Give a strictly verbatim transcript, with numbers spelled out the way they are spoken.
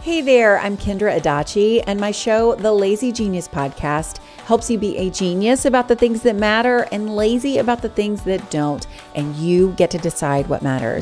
Hey there, I'm Kendra Adachi, and my show, The Lazy Genius Podcast, helps you be a genius about the things that matter and lazy about the things that don't, and you get to decide what matters.